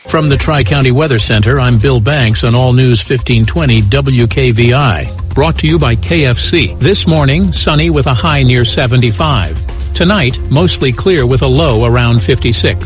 From the Tri-County Weather Center, I'm Bill Banks on All News 1520 WKVI. Brought to you by KFC. This morning, sunny with a high near 75. Tonight, mostly clear with a low around 56.